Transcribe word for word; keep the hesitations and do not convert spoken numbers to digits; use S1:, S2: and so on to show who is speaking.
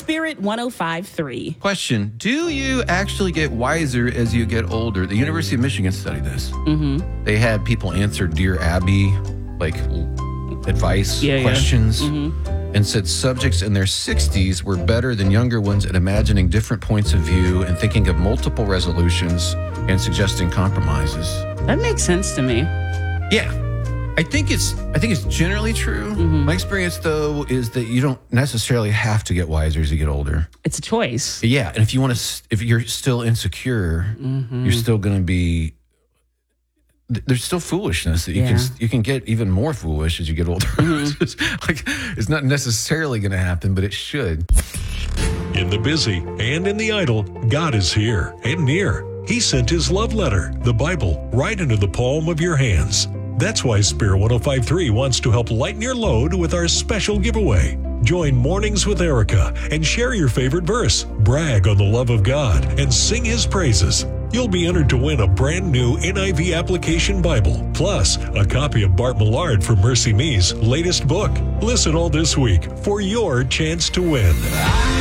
S1: Spirit one oh five point three.
S2: Question, do you actually get wiser as you get older? The University of Michigan studied this.
S1: Mm-hmm.
S2: They had people answer Dear Abby, like advice
S1: yeah,
S2: questions,
S1: yeah. Mm-hmm.
S2: and said subjects in their sixties were better than younger ones at imagining different points of view and thinking of multiple resolutions and suggesting compromises.
S1: That makes sense to me.
S2: Yeah. I think it's I think it's generally true.
S1: Mm-hmm.
S2: My experience, though, is that you don't necessarily have to get wiser as you get older.
S1: It's a choice.
S2: Yeah, and if you want to, if you're still insecure,
S1: mm-hmm.
S2: you're still going to be. There's still foolishness that you
S1: yeah.
S2: can you can get even more foolish as you get older.
S1: Mm-hmm.
S2: it's, like, it's not necessarily going to happen, but it should.
S3: In the busy and in the idle, God is here and near. He sent his love letter, the Bible, right into the palm of your hands. That's why Spirit one oh five point three wants to help lighten your load with our special giveaway. Join Mornings with Erica and share your favorite verse, brag on the love of God, and sing his praises. You'll be entered to win a brand new N I V application Bible, plus a copy of Bart Millard from Mercy Me's latest book. Listen all this week for your chance to win.